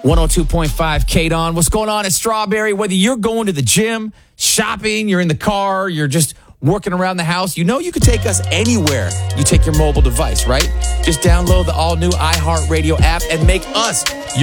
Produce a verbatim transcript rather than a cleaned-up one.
one oh two point five K-Don. What's going on at Strawberry? Whether you're going to the gym, shopping, you're in the car, you're just working around the house, you know you can take us anywhere you take your mobile device, right? Just download the all-new iHeartRadio app and make us your